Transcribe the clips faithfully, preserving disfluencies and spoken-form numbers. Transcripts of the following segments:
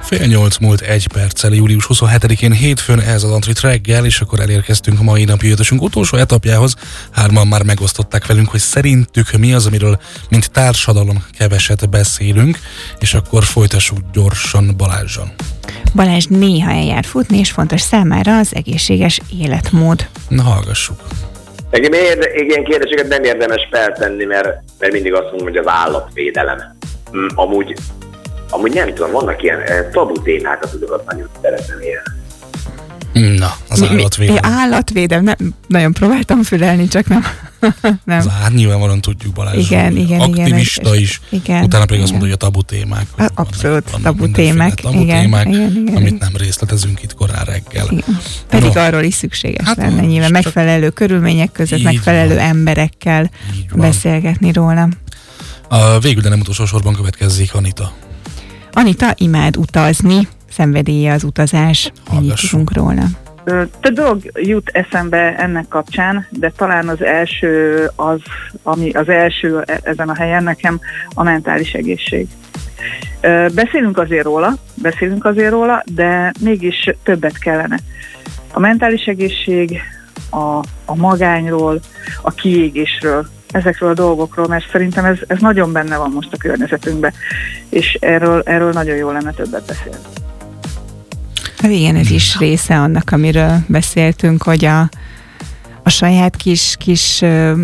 Fél nyolc múlt egy perccel, július huszonhetedikén hétfőn ez az Antrit reggel, és akkor elérkeztünk a mai napi ötösünk utolsó etapjához. Hárman már megosztották velünk, hogy szerintük mi az, amiről mint társadalom keveset beszélünk, és akkor folytassuk gyorsan Balázson. Balázs néha eljár futni, és fontos számára az egészséges életmód. Na, hallgassuk. Nekem ilyen kérdéseket nem érdemes feltenni, mert, mert mindig azt mondom, hogy az állatvédelem. Amúgy, amúgy nem tudom, vannak ilyen tabu témák, azokat nagyon szeretem élni. Na, az állatvédelem. Mi, mi, állatvédelem, nem, nagyon próbáltam fülelni, csak nem. nem. Az át nyilvánvalóan tudjuk, Balázs. Igen, igen, aktivista igen, is. Igen, utána pedig igen. azt mondta, hogy a tabu témák. Abszolút, vannak, tabu vannak témák. tabu igen, témák, igen, igen, amit igen. nem részletezünk itt korán reggel. Igen. Pedig no. arról is szükséges hát lenne nyilván megfelelő körülmények között, így megfelelő van. emberekkel Így van. beszélgetni róla. A végül, de nem utolsó sorban következik Anita. Anita imád utazni, szenvedélye az utazás. Ennyit Hallgassuk. tudunk róla. Több dolog jut eszembe ennek kapcsán, de talán az első, az, ami az első ezen a helyen nekem a mentális egészség. Beszélünk azért róla, beszélünk azért róla, de mégis többet kellene. A mentális egészség, a, a magányról, a kiégésről, ezekről a dolgokról, mert szerintem ez, ez nagyon benne van most a környezetünkben, és erről, erről nagyon jó lenne többet beszélni. Hát igen, ez is része annak, amiről beszéltünk, hogy a, a saját kis, kis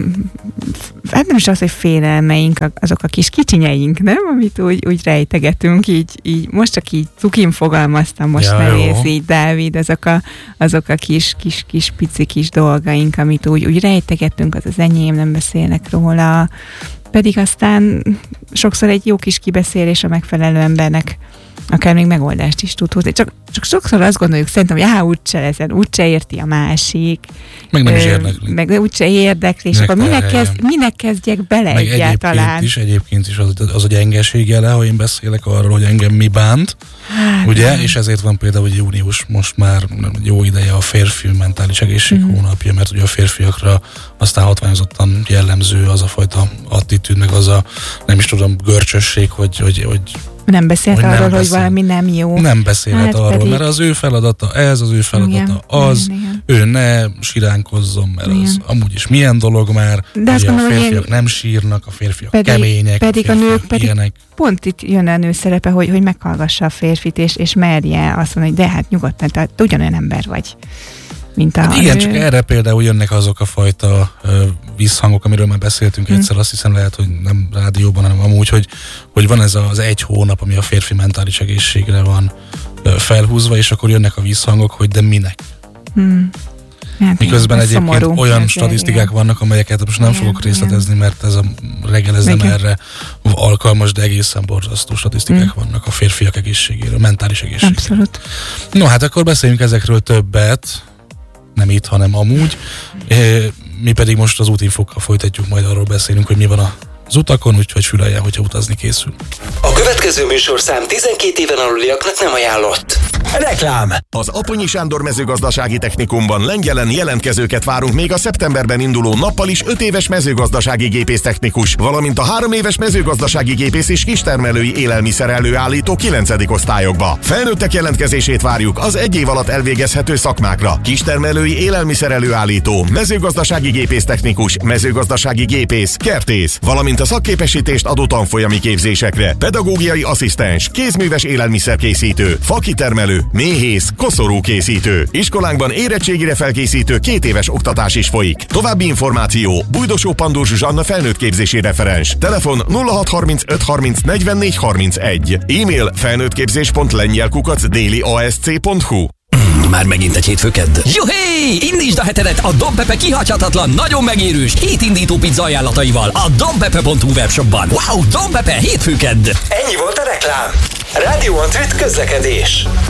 hát nem is az, hogy félelmeink, azok a kis kicsinyeink, nem? Amit úgy, úgy rejtegetünk, így, így most csak így cukin fogalmaztam, most ja, nehéz így, Dávid, azok a, azok a kis, kis, kis pici kis dolgaink, amit úgy, úgy rejtegetünk, az az enyém, nem beszélnek róla, pedig aztán sokszor egy jó kis kibeszélés a megfelelő embernek akár még megoldást is tud hozni. Csak, csak sokszor azt gondoljuk szerintem, hogy á, úgyse ezen, úgyse érti a másik. Meg nem ö, is érdekli. Meg úgyse érdekli, és Minek akkor minek, elhelyen. kezd, minek kezdjek bele Meg egyáltalán? egyébként is, egyébként is az, az a gyengeség jele, ha én beszélek arról, hogy engem mi bánt, Hát, ugye? nem. És ezért van például, hogy június most már jó ideje a férfi mentális egészség Mhm. hónapja, mert ugye a férfiakra aztán hatványozottan jellemző az a fajta attitűd, meg az a, nem is tudom, görcsösség, hogy, hogy, hogy Nem beszélt hogy nem arról, hogy beszél. valami nem jó. nem beszélhet Hát arról, pedig- mert az ő feladata ez, az ő feladata Igen, az, igen, igen. ő ne siránkozzon, mert Igen. az amúgy is milyen dolog már, De azt ugye a gondolom, hogy férfiak én- nem sírnak, a férfiak Pedig- kemények, pedig a férfiak nők pedig- ilyenek. Pont itt jön a nő szerepe, hogy, hogy meghallgassa a férfit, és, és merje azt mondani, hogy de hát nyugodtan, tehát ugyanolyan ember vagy, mint a Hát igen, nő. csak erre például jönnek azok a fajta ö, visszhangok, amiről már beszéltünk Hmm. egyszer, azt hiszem lehet, hogy nem rádióban, hanem amúgy, hogy, hogy van ez az egy hónap, ami a férfi mentális egészségre van ö, felhúzva, és akkor jönnek a visszhangok, hogy de minek. Hmm. Hát Miközben igen, egyébként szomorú olyan ezzel, statisztikák igen. vannak, amelyeket most nem Igen, fogok igen. részletezni, mert ez a reggel ez nem Igen. erre alkalmas, de egészen borzasztó statisztikák Mm. vannak a férfiak egészségéről, mentális egészségéről. Abszolút. No, hát akkor beszéljünk ezekről többet, nem itt, hanem amúgy. Eh, Mi pedig most az útinfokkal folytatjuk, majd arról beszélünk, hogy mi van az utakon, úgyhogy füleljen, hogyha utazni készül. A következő műsorszám tizenkét éven aluliaknak nem ajánlott. Reklám! Az Aponyi Sándor mezőgazdasági technikumban Lengyelen jelentkezőket várunk még a szeptemberben induló nappal is öt éves mezőgazdasági gépésztechnikus, valamint a három éves mezőgazdasági gépész és kistermelői élelmiszer előállító kilencedik osztályokba. Felnőttek jelentkezését várjuk az egy év alatt elvégezhető szakmákra. Kistermelői élelmiszer előállító, mezőgazdasági gépésztechnikus, mezőgazdasági gépész, kertész, valamint a szakképesítést adó tanfolyami képzésekre. Pedagógiai asszisztens, kézműves élelmiszerkészítő, fakitermelő, méhész, koszorúkészítő. Iskolánkban érettségire felkészítő két éves oktatás is folyik. További információ: Bújdosó Pandúr Zsuzsanna felnőttképzési referens. Telefon nulla hat harmincöt harminc negyvennégy harmincegy. E-mail felnőttképzés pont lengyel kukac déli a s c pont hu. Már megint egy hétfő kedd. Juhé! Indítsd a hetedet a Dompepe kihagyhatatlan, nagyon megérős, hétindító pizza ajánlataival a dompepe pont hu webshopban. Wow, Dompepe hétfő kedd! Ennyi volt a reklám. Rádió Antrit közlekedés.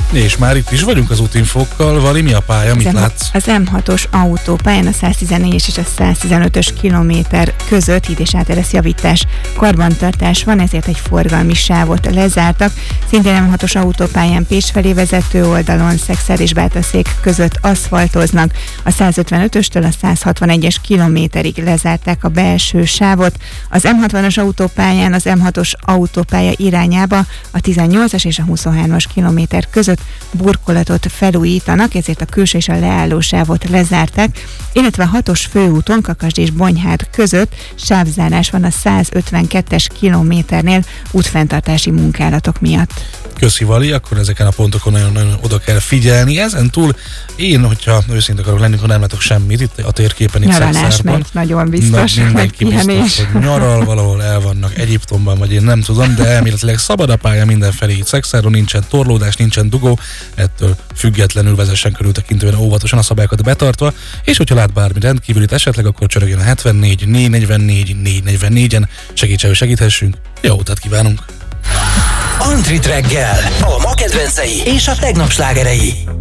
És már itt is vagyunk az útinfókkal. Vali, mi a pálya, mit látsz? Az em hatos autópályán a száztizennégyes és a száztizenötös kilométer között híd és áteres javítás, karbantartás van, ezért egy forgalmi sávot lezártak. Szintén em hatos autópályán Pécs felé vezető oldalon Szekszár és Bátaszék között aszfaltoznak. A százötvenötöstől a százhatvanegyes kilométerig lezárták a belső sávot. Az em hatvanas autópályán az em hatos autópálya irányába a tizennyolcas és a huszonhármas kilométer között burkolatot felújítanak, ezért a külső és a leálló sávot lezárták, illetve a hatos főúton Kakasd és Bonyhád között sávzárás van a százötvenkettes kilométernél útfenntartási munkálatok miatt. Köszi, Vali, akkor ezeken a pontokon nagyon-nagyon oda kell figyelni. Ezen túl én, hogyha őszinte akarok lenni, akkor nem látok semmit itt a térképen, itt Szekszárban. Megy, nagyon biztos, Na, mindenki biztos, hogy nyaral, valahol el vannak Egyiptomban, vagy én nem tudom, de elméletileg szabad a pálya mindenfelé itt Szekszáron, nincsen torlódás, nincsen dugó, ettől függetlenül vezessen körültekintően óvatosan a szabályokat betartva, és hogyha lát bármi rendkívülit esetleg, akkor csörögjön a hetvennégy négy negyvennégy négy negyvennégyen, segítsen, hogy segíthessünk. Jó utat kívánunk! Antrit reggel, a ma kedvencei és a tegnap slágerei.